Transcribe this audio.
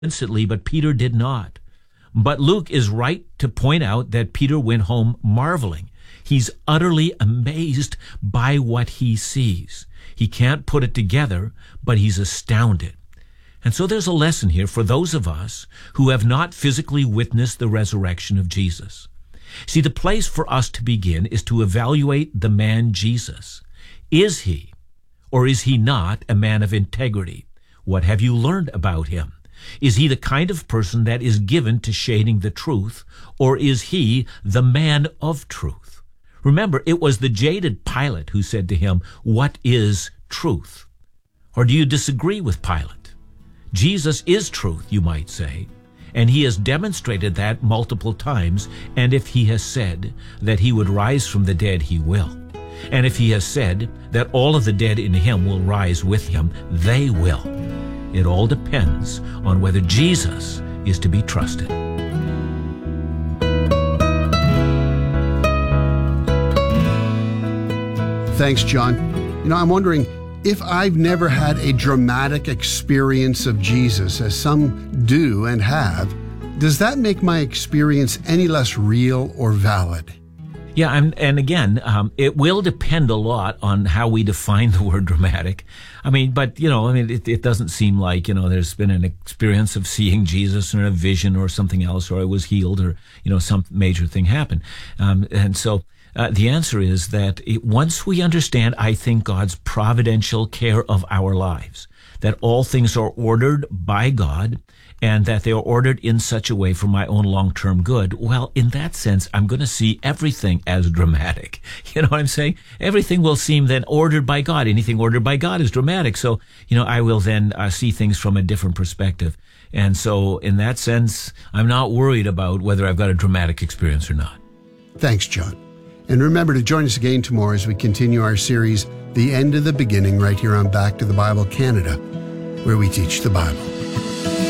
instantly, but Peter did not. But Luke is right to point out that Peter went home marveling. He's utterly amazed by what he sees. He can't put it together, but he's astounded. And so there's a lesson here for those of us who have not physically witnessed the resurrection of Jesus. See, the place for us to begin is to evaluate the man Jesus. Is he, or is he not, a man of integrity? What have you learned about him? Is he the kind of person that is given to shading the truth, or is he the man of truth? Remember, it was the jaded Pilate who said to him, "What is truth?" Or do you disagree with Pilate? Jesus is truth, you might say, and he has demonstrated that multiple times, and if he has said that he would rise from the dead, he will. And if he has said that all of the dead in him will rise with him, they will. It all depends on whether Jesus is to be trusted. Thanks, John. I'm wondering, if I've never had a dramatic experience of Jesus, as some do and have, does that make my experience any less real or valid? Yeah, and again, it will depend a lot on how we define the word dramatic. It doesn't seem like, there's been an experience of seeing Jesus in a vision or something else, or I was healed, or, some major thing happened. The answer is that once we understand, I think, God's providential care of our lives, that all things are ordered by God, and that they are ordered in such a way for my own long-term good, well, in that sense, I'm going to see everything as dramatic. You know what I'm saying? Everything will seem then ordered by God. Anything ordered by God is dramatic. So, I will then see things from a different perspective. And so, in that sense, I'm not worried about whether I've got a dramatic experience or not. Thanks, John. And remember to join us again tomorrow as we continue our series, The End of the Beginning, right here on Back to the Bible Canada, where we teach the Bible.